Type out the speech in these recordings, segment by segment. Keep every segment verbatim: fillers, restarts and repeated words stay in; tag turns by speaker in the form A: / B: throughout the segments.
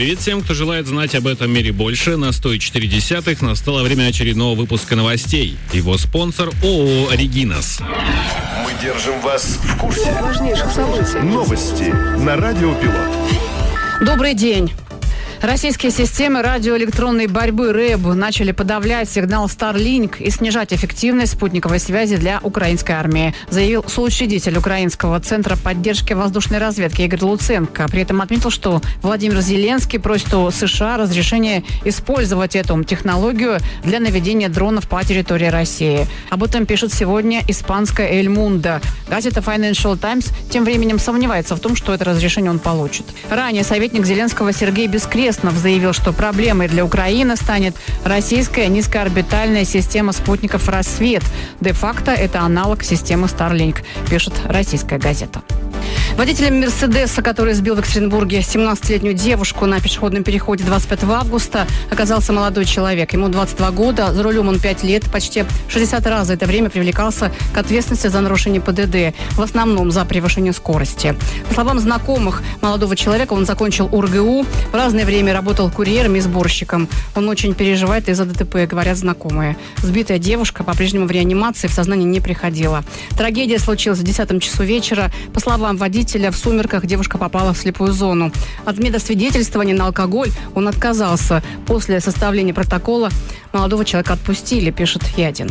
A: Привет всем, кто желает знать об этом мире больше. На сто четыре десятых настало время очередного выпуска новостей. Его спонсор ООО «Регинас».
B: Мы держим вас в курсе
C: важнейших событий.
B: Новости на Радио Пилот.
C: Добрый день. Российские системы радиоэлектронной борьбы РЭБ начали подавлять сигнал Starlink и снижать эффективность спутниковой связи для украинской армии, заявил соучредитель Украинского центра поддержки воздушной разведки Игорь Луценко. При этом отметил, что Владимир Зеленский просит у США разрешения использовать эту технологию для наведения дронов по территории России. Об этом пишет сегодня испанская «Эль Мундо». Газета Financial Times тем временем сомневается в том, что это разрешение он получит. Ранее советник Зеленского Сергей Бескрестнов заявил, что проблемой для Украины станет российская низкоорбитальная система спутников «Рассвет». Де-факто это аналог системы Starlink, пишет российская газета. Водителем «Мерседеса», который сбил в Екатеринбурге семнадцатилетнюю девушку на пешеходном переходе двадцать пятого августа, оказался молодой человек. Ему двадцать два года, за рулем он пять лет, почти шестьдесят раз за это время привлекался к ответственности за нарушение ПДД, в основном за превышение скорости. По словам знакомых молодого человека, он закончил УрГУ, в разное время работал курьером и сборщиком. Он очень переживает из-за ДТП, говорят знакомые. Сбитая девушка по-прежнему в реанимации, в сознание не приходила. Трагедия случилась в десятом часу вечера. По словам водителя, в сумерках девушка попала в слепую зону. От медосвидетельствования на алкоголь он отказался. После составления протокола молодого человека отпустили, пишет Ядин.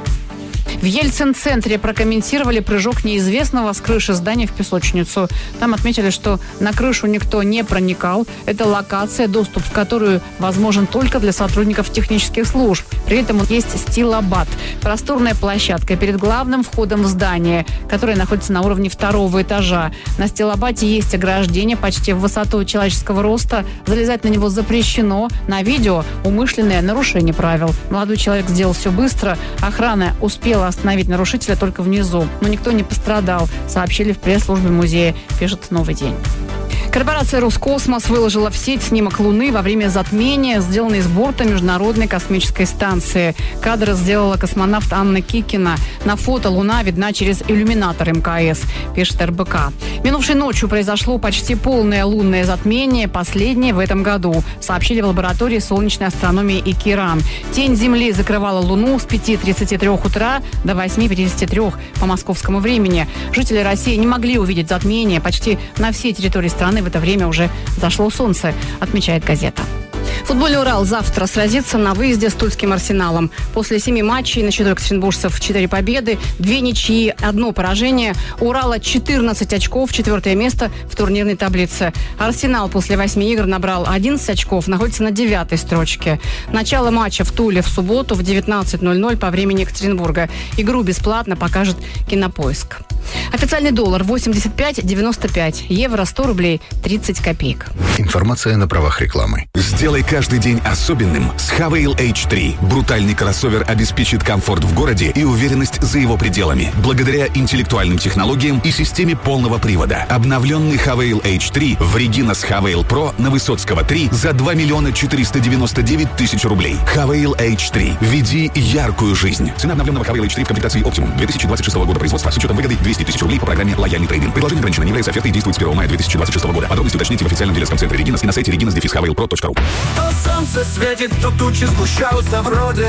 C: В Ельцин-центре прокомментировали прыжок неизвестного с крыши здания в песочницу. Там отметили, что на крышу никто не проникал. Это локация, доступ в которую возможен только для сотрудников технических служб. При этом есть стилобат. Просторная площадка перед главным входом в здание, которое находится на уровне второго этажа. На стилобате есть ограждение почти в высоту человеческого роста. Залезать на него запрещено. На видео умышленное нарушение правил. Молодой человек сделал все быстро. Охрана успела остановить нарушителя только внизу. Но никто не пострадал, сообщили в пресс-службе музея, пишет «Новый день». Корпорация «Роскосмос» выложила в сеть снимок Луны во время затмения, сделанный с борта Международной космической станции. Кадр сделала космонавт Анна Кикина. На фото Луна видна через иллюминатор МКС, пишет эр бэ ка. Минувшей ночью произошло почти полное лунное затмение, последнее в этом году, сообщили в лаборатории солнечной астрономии ИКИРАН. Тень Земли закрывала Луну с пяти тридцати трёх утра до восьми пятидесяти трёх по московскому времени. Жители России не могли увидеть затмение. Почти на всей территории страны в это время уже зашло солнце, отмечает газета. Футбольный «Урал» завтра сразится на выезде с Тульским «Арсеналом». После семи матчей на счету екатеринбуржцев четыре победы, две ничьи, одно поражение. У «Урала» четырнадцать очков, четвертое место в турнирной таблице. «Арсенал» после восьми игр набрал одиннадцать очков, находится на девятой строчке. Начало матча в Туле в субботу в девятнадцать ноль ноль по времени Екатеринбурга. Игру бесплатно покажет Кинопоиск. Официальный доллар восемьдесят пять девяносто пять, евро сто рублей тридцать копеек.
D: Информация на правах рекламы.
E: Сделай каждый день особенным с Хавейл эйч три. Брутальный кроссовер обеспечит комфорт в городе и уверенность за его пределами. Благодаря интеллектуальным технологиям и системе полного привода. Обновленный Хавейл эйч три в Регинас Хавейл Про на Высоцкого три за два миллиона четыреста девяносто девять тысяч рублей. Хавейл эйч три. Веди яркую жизнь. Цена обновленного Хавейл эйч три в комплектации Optimum две тысячи двадцать шестого года производства с учетом выгоды двести тысяч рублей по программе «Лояльный трейдинг». Предложение ограничено, не является офертой и действует с первого мая две тысячи двадцать шестого года. Подробности уточните в официальном дилерском центре Регинас и на сайте регинас дефис хавейл про точка ру.
F: То солнце светит, то тучи сгущаются вроде.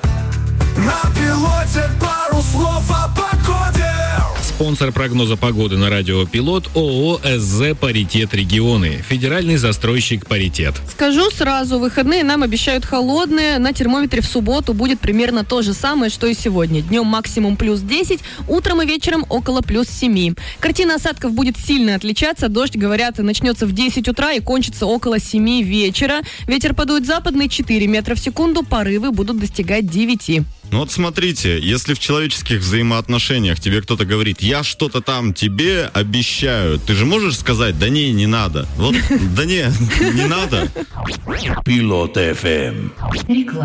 F: На пилоте пару слов о погоде.
A: Спонсор прогноза погоды на радио «Пилот» ООО «СЗ Паритет Регионы». Федеральный застройщик «Паритет».
G: Скажу сразу, выходные нам обещают холодные. На термометре в субботу будет примерно то же самое, что и сегодня. Днем максимум плюс десять, утром и вечером около плюс семи. Картина осадков будет сильно отличаться. Дождь, говорят, начнется в десять утра и кончится около семи вечера. Ветер подует западный четыре метра в секунду, порывы будут достигать девяти.
H: Ну вот смотрите, если в человеческих взаимоотношениях тебе кто-то говорит, я что-то там тебе обещаю, ты же можешь сказать, да не, не надо. Вот, да не, не надо.
B: Пилот эф эм.
I: Реклама.